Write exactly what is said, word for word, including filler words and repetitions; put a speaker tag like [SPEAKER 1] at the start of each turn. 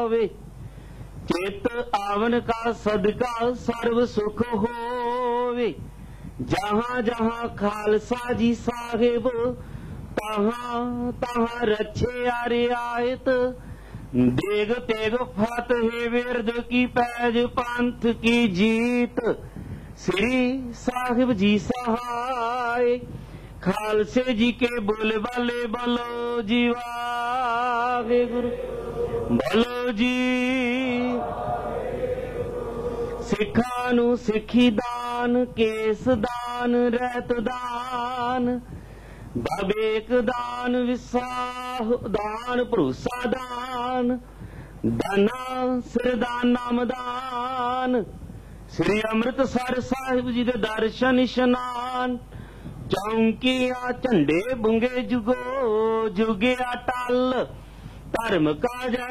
[SPEAKER 1] पावे। चित आवन का सदका सर्व सुख होवे। जहाँ जहाँ खालसा जी साहिब तहाँ तहाँ रच्छे आ रियायत। देग तेग फतेह विरद की पैज पंथ की जीत। श्री साहिब जी सहाय खालसे जी के बोले वाले बोलो जी वाहेगुरु बोलो जी। सिखां नूं सिखी दान केस दान रहत दान। बबेक दान विसाह दान भरोसा दान। दाना सिरदान नाम दान। श्री अमृतसर साहिब जी दे दर्शन इशनान। चौंकिया झंडे बुंगे जुगो जुगिया टल धर्म का